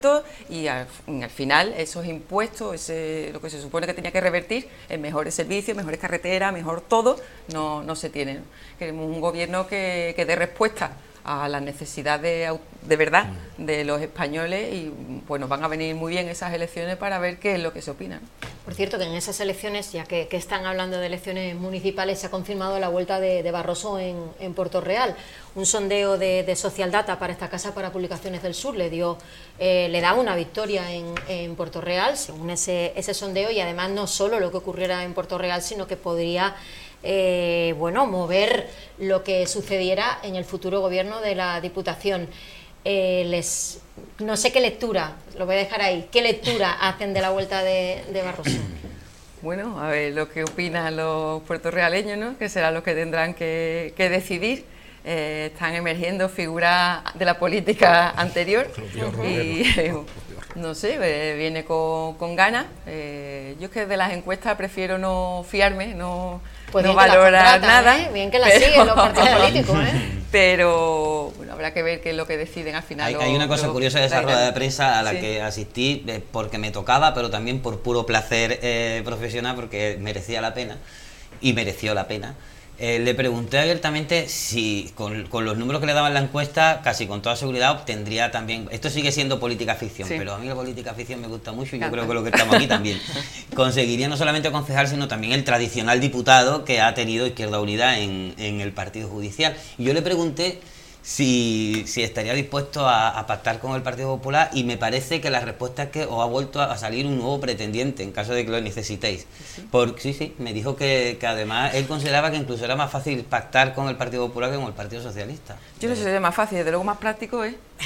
y al final esos impuestos, lo que se supone que tenía que revertir en mejores servicios, mejores carreteras, mejor todo, no se tienen. Queremos un gobierno que dé respuesta a las necesidades de verdad de los españoles y bueno, van a venir muy bien esas elecciones para ver qué es lo que se opina. Por cierto, que en esas elecciones, ya que están hablando de elecciones municipales, se ha confirmado la vuelta de Barroso en Puerto Real. Un sondeo de Social Data para esta casa para Publicaciones del Sur le da una victoria en Puerto Real, según ese sondeo, y además no solo lo que ocurriera en Puerto Real, sino que podría mover lo que sucediera en el futuro gobierno de la Diputación. No sé qué lectura, lo voy a dejar ahí, ¿qué lectura hacen de la vuelta de Barroso? Bueno, a ver lo que opinan los puertorrealeños, ¿no? Que serán los que tendrán que decidir. Están emergiendo figuras de la política anterior y no sé, viene con ganas. Yo es que de las encuestas prefiero no fiarme, no valorar nada. Bien que la siguen los partidos políticos, pero bueno, habrá que ver qué es lo que deciden al final. Hay una cosa curiosa de esa rueda de prensa a la que asistí porque me tocaba, pero también por puro placer profesional, porque merecía la pena y mereció la pena. Le pregunté abiertamente si con los números que le daban la encuesta, casi con toda seguridad obtendría también, esto sigue siendo política ficción, pero a mí la política ficción me gusta mucho y yo creo que lo que estamos aquí también, conseguiría no solamente concejal, sino también el tradicional diputado que ha tenido Izquierda Unida en el Partido Judicial. Y yo le pregunté si estaría dispuesto a pactar con el Partido Popular, y me parece que la respuesta es que os ha vuelto a salir un nuevo pretendiente en caso de que lo necesitéis. Sí, me dijo que además él consideraba que incluso era más fácil pactar con el Partido Popular que con el Partido Socialista. Yo no sé si es más fácil, desde luego más práctico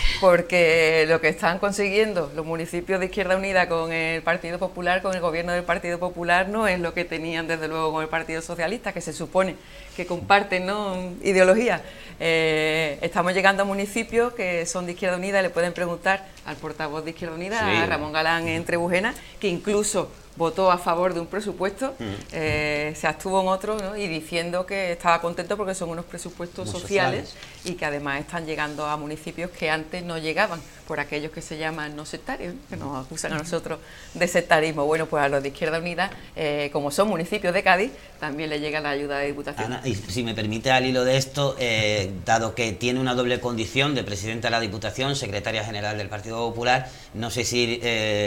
porque lo que están consiguiendo los municipios de Izquierda Unida con el Partido Popular, con el gobierno del Partido Popular, no es lo que tenían desde luego con el Partido Socialista, que se supone que comparten, ¿no?, ideología. Estamos llegando a municipios que son de Izquierda Unida y le pueden preguntar al portavoz de Izquierda Unida, a Ramón Galán en Trebujena, que incluso votó a favor de un presupuesto, se abstuvo en otro, ¿no?, y diciendo que estaba contento porque son unos presupuestos sociales y que además están llegando a municipios que antes no llegaban, por aquellos que se llaman no sectarios, que nos acusan a nosotros de sectarismo. Bueno, pues a los de Izquierda Unida, como son municipios de Cádiz, también le llega la ayuda de Diputación. Ana, y si me permite, al hilo de esto, dado que tiene una doble condición de presidenta de la Diputación, secretaria general del Partido Popular, no sé si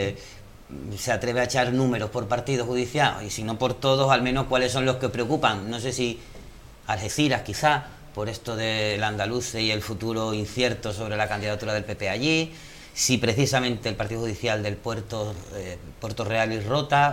se atreve a echar números por partido judicial, y si no por todos, al menos cuáles son los que preocupan. No sé si Algeciras, quizá, por esto del andaluce y el futuro incierto sobre la candidatura del PP allí, si precisamente el partido judicial del Puerto Real y Rota.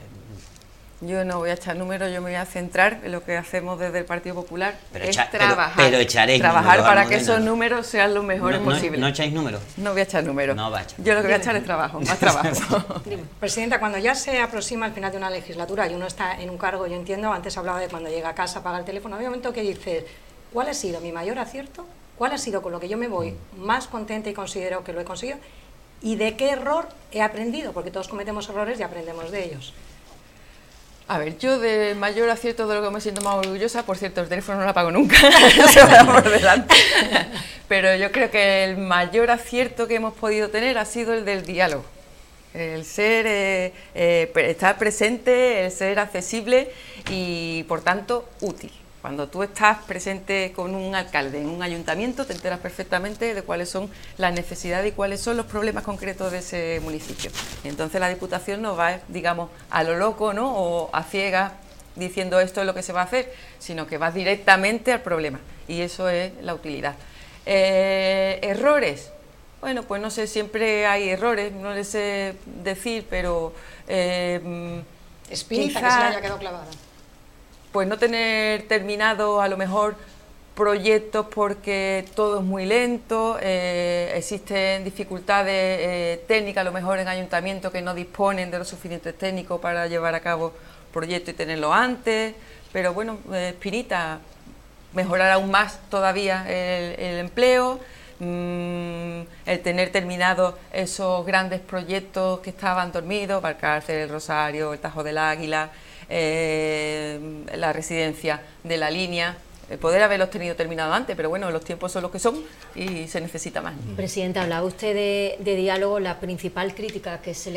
Yo no voy a echar números, yo me voy a centrar en lo que hacemos desde el Partido Popular, trabajar para que esos números sean los mejores posibles. ¿No echáis números? No voy a echar números. No va a echar. Yo lo que voy a echar es trabajo, más trabajo. Presidenta, cuando ya se aproxima el final de una legislatura y uno está en un cargo, yo entiendo, antes hablaba de cuando llega a casa, apaga el teléfono, hay un momento que dices, ¿cuál ha sido mi mayor acierto? ¿Cuál ha sido con lo que yo me voy más contenta y considero que lo he conseguido? ¿Y de qué error he aprendido? Porque todos cometemos errores y aprendemos de ellos. A ver, yo de mayor acierto de lo que me siento más orgullosa, por cierto, el teléfono no lo apago nunca, se va por delante, pero yo creo que el mayor acierto que hemos podido tener ha sido el del diálogo, el ser, estar presente, el ser accesible y, por tanto, útil. Cuando tú estás presente con un alcalde en un ayuntamiento, te enteras perfectamente de cuáles son las necesidades y cuáles son los problemas concretos de ese municipio. Y entonces la Diputación no va, digamos, a lo loco, ¿no?, o a ciegas diciendo esto es lo que se va a hacer, sino que vas directamente al problema. Y eso es la utilidad. ¿Errores? Bueno, pues no sé, siempre hay errores, no les sé decir, pero... Espinita, que se le haya quedado clavada. Pues no tener terminado a lo mejor proyectos porque todo es muy lento, existen dificultades técnicas a lo mejor en ayuntamientos que no disponen de los suficientes técnicos para llevar a cabo proyectos y tenerlo antes, pero bueno, espinita, mejorar aún más todavía el empleo, el tener terminados esos grandes proyectos que estaban dormidos, Valcárcel, el Rosario, el Tajo del Águila, la residencia de La Línea, poder haberlos tenido terminado antes, pero bueno, los tiempos son los que son y se necesita más. Presidenta, hablaba usted de diálogo, la principal crítica que se le